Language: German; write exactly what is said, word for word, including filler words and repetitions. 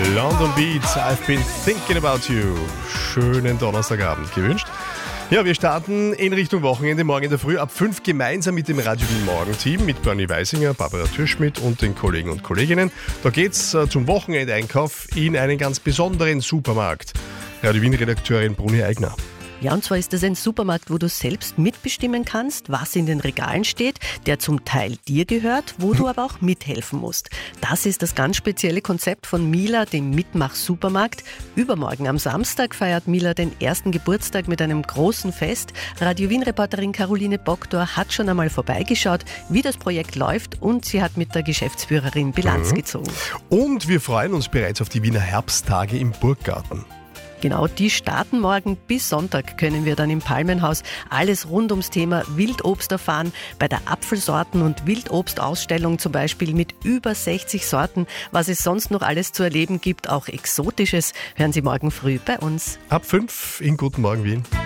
London Beats, I've been thinking about you. Schönen Donnerstagabend gewünscht. Ja, wir starten in Richtung Wochenende, morgen in der Früh ab fünf gemeinsam mit dem Radio Wien Morgenteam, mit Bernie Weisinger, Barbara Türschmidt und den Kollegen und Kolleginnen. Da geht's äh, zum Wochenendeinkauf in einen ganz besonderen Supermarkt. Radio Wien-Redakteurin Bruni Eigner. Ja, und zwar ist das ein Supermarkt, wo du selbst mitbestimmen kannst, was in den Regalen steht, der zum Teil dir gehört, wo du aber auch mithelfen musst. Das ist das ganz spezielle Konzept von Mila, dem Mitmach-Supermarkt. Übermorgen am Samstag feiert Mila den ersten Geburtstag mit einem großen Fest. Radio Wien-Reporterin Caroline Bogdor hat schon einmal vorbeigeschaut, wie das Projekt läuft, und sie hat mit der Geschäftsführerin Bilanz mhm. gezogen. Und wir freuen uns bereits auf die Wiener Herbsttage im Burggarten. Genau, die starten morgen. Bis Sonntag können wir dann im Palmenhaus alles rund ums Thema Wildobst erfahren. Bei der Apfelsorten- und Wildobstausstellung zum Beispiel mit über sechzig Sorten. Was es sonst noch alles zu erleben gibt, auch Exotisches, hören Sie morgen früh bei uns. Ab fünf in Guten Morgen Wien.